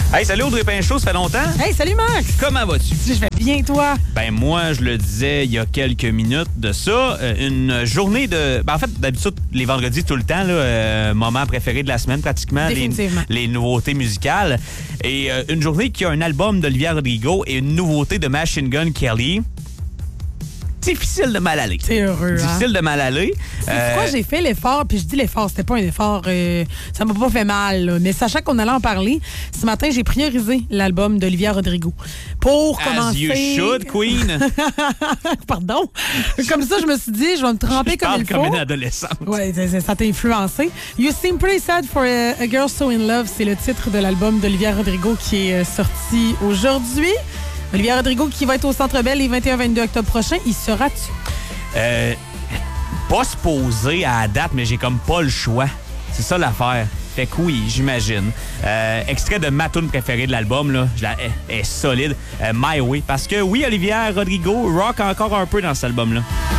Hey, salut Audrey Pinchot, ça fait longtemps? Hey, salut Max! Comment vas-tu? Je vais bien, toi? Ben moi, je le disais il y a quelques minutes de ça, une journée de... Ben en fait, d'habitude, les vendredis, tout le temps, là, moment préféré de la semaine, pratiquement, les nouveautés musicales. Et une journée qui a un album d'Olivia Rodrigo et une nouveauté de Machine Gun Kelly. Difficile de mal aller. C'est heureux, Difficile de mal aller. C'est pourquoi j'ai fait l'effort, puis je dis l'effort, c'était pas un effort, ça m'a pas fait mal, là. Mais sachant qu'on allait en parler, ce matin, j'ai priorisé l'album d'Olivia Rodrigo pour commencer... As you should, Queen! Pardon? Comme ça, je me suis dit, je vais me tremper comme il faut. Comme une adolescente. Oui, ça t'a influencé. You Seem Pretty Sad for a Girl So In Love, c'est le titre de l'album d'Olivia Rodrigo qui est sorti aujourd'hui. Olivia Rodrigo qui va être au Centre Bell les 21-22 octobre prochains. Il sera-tu? Pas supposé à la date, mais j'ai comme pas le choix. C'est ça l'affaire. Fait que oui, j'imagine. Extrait de ma tune préférée de l'album, là, est solide. My Way. Parce que oui, Olivia Rodrigo rock encore un peu dans cet album-là.